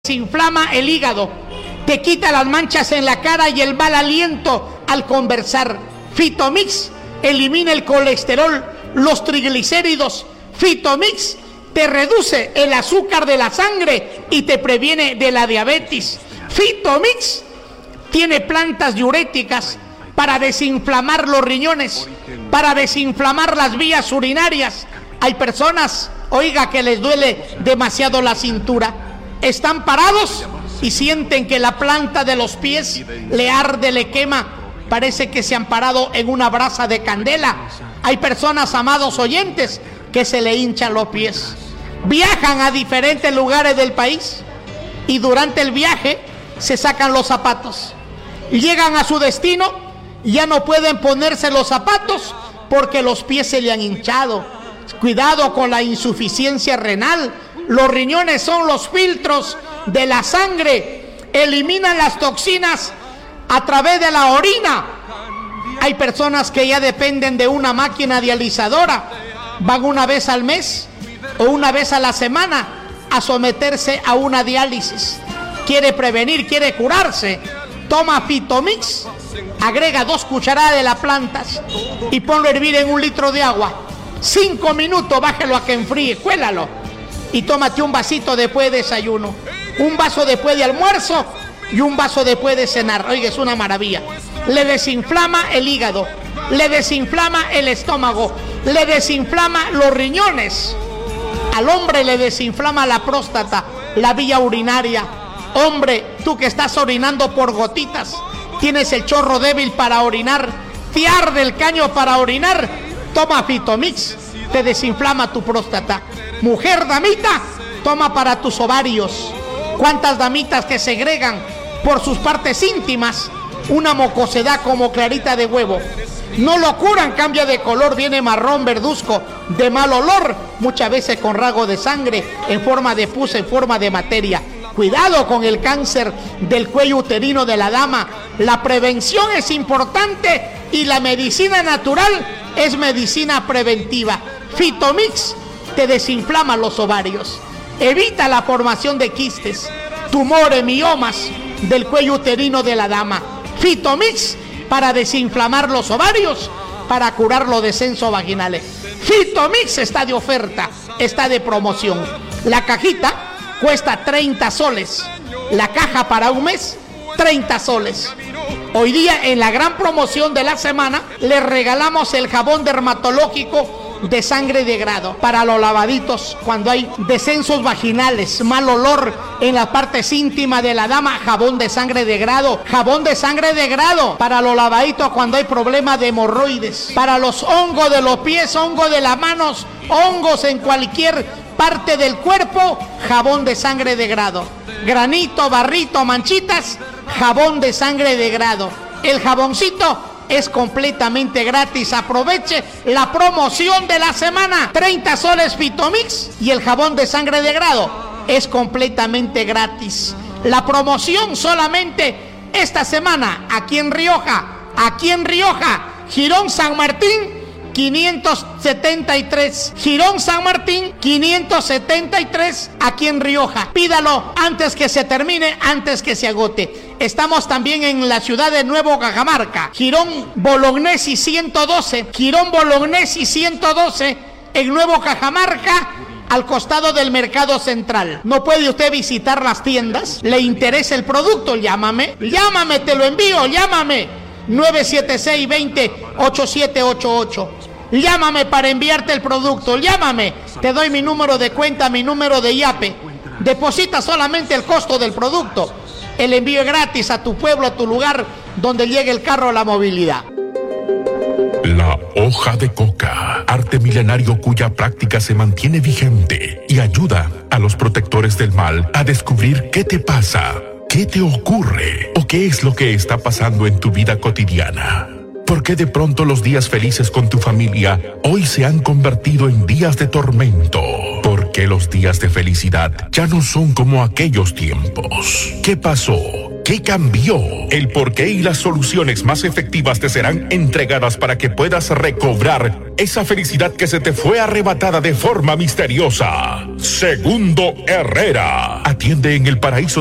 desinflama el hígado, te quita las manchas en la cara y el mal aliento al conversar. Fitomix elimina el colesterol, los triglicéridos. Fitomix te reduce el azúcar de la sangre y te previene de la diabetes. Fitomix tiene plantas diuréticas para desinflamar los riñones, para desinflamar las vías urinarias. Hay personas, oiga, que les duele demasiado la cintura. Están parados y sienten que la planta de los pies le arde, le quema. Parece que se han parado en una brasa de candela. Hay personas, amados oyentes, que se le hinchan los pies. Viajan a diferentes lugares del país y durante el viaje se sacan los zapatos. Llegan a su destino, ya no pueden ponerse los zapatos porque los pies se le han hinchado. Cuidado con la insuficiencia renal. Los riñones son los filtros de la sangre, eliminan las toxinas a través de la orina. Hay personas que ya dependen de una máquina dializadora, van una vez al mes o una vez a la semana a someterse a una diálisis. Quiere prevenir, quiere curarse, toma Fitomix, agrega 2 cucharadas de las plantas y ponlo a hervir en 1 litro de agua. 5 minutos, bájelo a que enfríe, cuélalo. Y tómate un vasito después de desayuno, un vaso después de almuerzo y un vaso después de cenar. Oiga, es una maravilla. Le desinflama el hígado, le desinflama el estómago, le desinflama los riñones. Al hombre le desinflama la próstata, la vía urinaria. Hombre, tú que estás orinando por gotitas, tienes el chorro débil para orinar, te arde el caño para orinar, toma Fitomix, te desinflama tu próstata. Mujer, damita, toma para tus ovarios. ¿Cuántas damitas que segregan por sus partes íntimas una mucosidad como clarita de huevo? No lo curan, cambia de color, viene marrón, verduzco, de mal olor, muchas veces con rasgo de sangre, en forma de pus, en forma de materia. Cuidado con el cáncer del cuello uterino de la dama. La prevención es importante y la medicina natural es medicina preventiva. Fitomix te desinflama los ovarios, evita la formación de quistes, tumores, miomas del cuello uterino de la dama. Fitomix para desinflamar los ovarios, para curar los descensos vaginales. Fitomix está de oferta, está de promoción. La cajita cuesta 30 soles, la caja para un mes, 30 soles. Hoy día, en la gran promoción de la semana, les regalamos el jabón dermatológico de sangre de grado para los lavaditos cuando hay descensos vaginales, mal olor en las partes íntimas de la dama. Jabón de sangre de grado, jabón de sangre de grado para los lavaditos cuando hay problemas de hemorroides, para los hongos de los pies, hongos de las manos, hongos en cualquier parte del cuerpo. Jabón de sangre de grado, granito, barrito, manchitas, jabón de sangre de grado. El jaboncito es completamente gratis. Aproveche la promoción de la semana. 30 soles Fitomix y el jabón de sangre de grado es completamente gratis. La promoción solamente esta semana aquí en Rioja, Girón San Martín 573, Girón San Martín 573, aquí en Rioja. Pídalo antes que se termine, antes que se agote. Estamos también en la ciudad de Nuevo Cajamarca, Girón Bolognesi 112, Girón Bolognesi 112, en Nuevo Cajamarca, al costado del Mercado Central. ¿No puede usted visitar las tiendas? ¿Le interesa el producto? Llámame, te lo envío, llámame. 976-20-8788. Llámame para enviarte el producto, llámame. Te doy mi número de cuenta, mi número de IAPE. Deposita solamente el costo del producto. El envío es gratis a tu pueblo, a tu lugar, donde llegue el carro a la movilidad. La hoja de coca, arte milenario cuya práctica se mantiene vigente y ayuda a los protectores del mal a descubrir qué te pasa, qué te ocurre o qué es lo que está pasando en tu vida cotidiana. ¿Por qué de pronto los días felices con tu familia hoy se han convertido en días de tormento? ¿Por qué los días de felicidad ya no son como aquellos tiempos? ¿Qué pasó? ¿Qué ¿Qué cambió? El porqué y las soluciones más efectivas te serán entregadas para que puedas recobrar esa felicidad que se te fue arrebatada de forma misteriosa. Segundo Herrera. Atiende en el Paraíso